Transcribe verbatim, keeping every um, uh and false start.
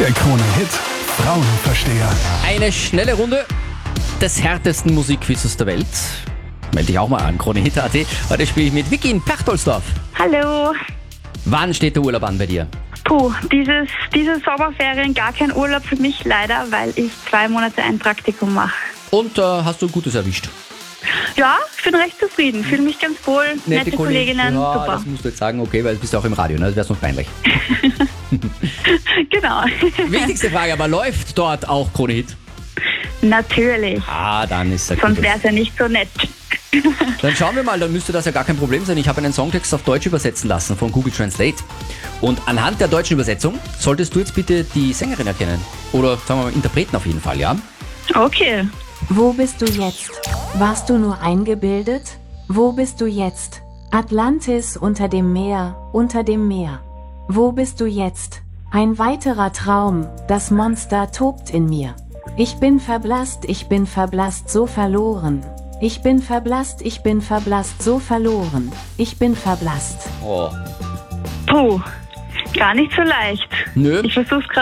Der Krone-Hit Frauenversteher. Eine schnelle Runde des härtesten Musikquizzes der Welt. Melde dich auch mal an, Krone Hit Punkt at. Heute spiele ich mit Vicky in Perchtoldsdorf. Hallo. Wann steht der Urlaub an bei dir? Puh, dieses, diese Sommerferien gar kein Urlaub für mich leider, weil ich zwei Monate ein Praktikum mache. Und äh, hast du Gutes erwischt? Ja, ich bin recht zufrieden, fühle mich ganz wohl, nette, Kolleginnen, ja, super. Das musst du jetzt sagen, okay, weil du bist auch im Radio, ne? Das wäre sonst peinlich. Genau. Wichtigste Frage, aber läuft dort auch Krone Hit? Natürlich, Ah, dann ist er sonst gut. wäre es ja nicht so nett. Dann schauen wir mal, dann müsste das ja gar kein Problem sein. Ich habe einen Songtext auf Deutsch übersetzen lassen von Google Translate. Und anhand der deutschen Übersetzung solltest du jetzt bitte die Sängerin erkennen. Oder sagen wir mal Interpreten auf jeden Fall, ja? Okay. Wo bist du jetzt? Warst du nur eingebildet? Wo bist du jetzt? Atlantis unter dem Meer, unter dem Meer. Wo bist du jetzt? Ein weiterer Traum, das Monster tobt in mir. Ich bin verblasst, ich bin verblasst, so verloren. Ich bin verblasst, ich bin verblasst, so verloren. Ich bin verblasst. Oh. Puh, gar nicht so leicht. Nö. Ich versuch's gerade.